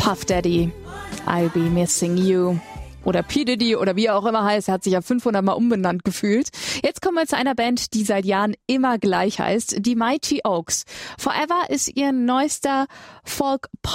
Puff Daddy, I'll Be Missing You. Oder P. Diddy oder wie er auch immer heißt, er hat sich ja 500 Mal umbenannt gefühlt. Jetzt kommen wir zu einer Band, die seit Jahren immer gleich heißt, die Mighty Oaks. Forever ist ihr neuester Folk-Pop